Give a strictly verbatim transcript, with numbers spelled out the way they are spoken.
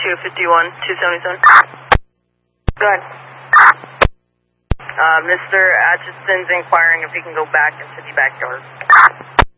two fifty-one, two seventy-seven. Go ahead. Uh, Mister Atchison's inquiring if he can go back into the backyard.